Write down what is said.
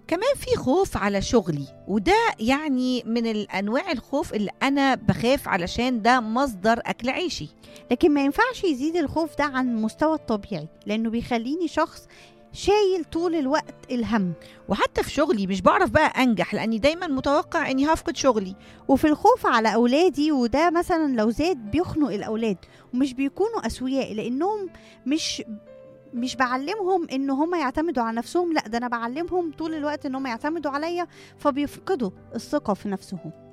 كمان في خوف على شغلي، وده يعني من الأنواع الخوف اللي أنا بخاف علشان ده مصدر أكل عيشي. لكن ما ينفعش يزيد الخوف ده عن المستوى الطبيعي، لأنه بيخليني شخص شايل طول الوقت الهم. وحتى في شغلي مش بعرف بقى أنجح لأني دايما متوقع أني هفقد شغلي. وفي الخوف على أولادي، وده مثلا لو زاد بيخنق الأولاد ومش بيكونوا أسوياء، لأنهم مش بعلمهم ان هم يعتمدوا على نفسهم، لا ده انا بعلمهم طول الوقت ان هم يعتمدوا عليا، فبيفقدوا الثقة في نفسهم.